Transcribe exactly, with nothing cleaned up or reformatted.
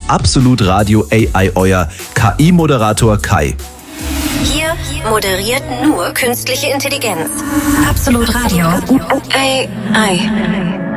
Absolut Radio A I euer K I-Moderator Kai. Hier moderiert nur künstliche Intelligenz. Absolut Radio A I.